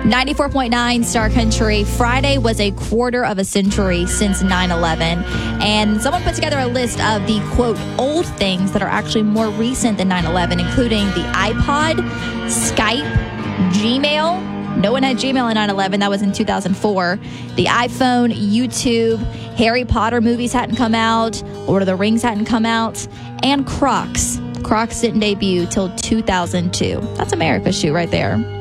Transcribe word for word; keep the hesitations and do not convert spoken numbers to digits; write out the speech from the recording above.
ninety-four point nine Star Country. Friday was a quarter of a century since nine eleven. And someone put together a list of the, quote, old things that are actually more recent than nine eleven, including the iPod, Skype, Gmail. No one had Gmail in nine eleven. That was in two thousand four. The iPhone, YouTube, Harry Potter movies hadn't come out, Lord of the Rings hadn't come out, and Crocs. Crocs didn't debut till two thousand two. That's America's shoe right there.